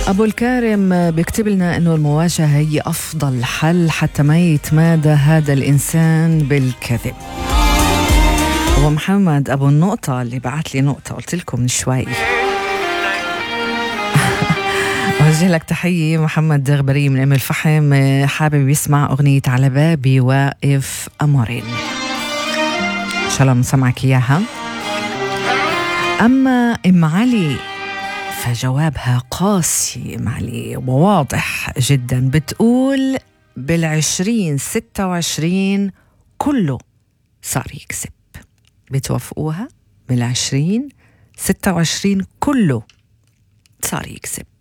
أبو الكارم بيكتب لنا أنه المواجهة هي أفضل حل حتى ما يتمادى هذا الإنسان بالكذب. ومحمد أبو النقطة اللي بعت لي نقطة قلت لكم من شوي أوجه لك تحية. محمد غبري من أم الفحم حابب يسمع أغنية على بابي واقف أمرين، إن شاء الله نسمعك إياها. أما أم علي فجوابها قاسي معلي وواضح جدا، بتقول بال2026 كله صار يكسب. بتوافقوها؟ بال2026 كله صار يكسب.